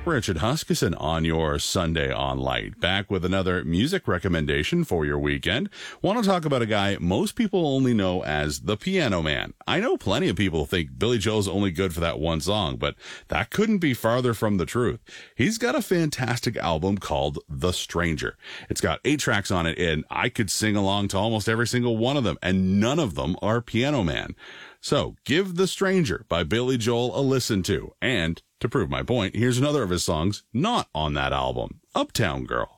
Richard Huskisson on your Sunday on Light, back with another music recommendation for your weekend. Want to talk about a guy most people only know as the Piano Man. I know plenty of people think Billy Joel's only good for that one song, but that couldn't be farther from the truth. He's got a fantastic album called The Stranger. It's got 8 tracks on it, and I could sing along to almost every single one of them, and none of them are Piano Man. So give The Stranger by Billy Joel a listen to. And to prove my point, here's another of his songs not on that album, Uptown Girl.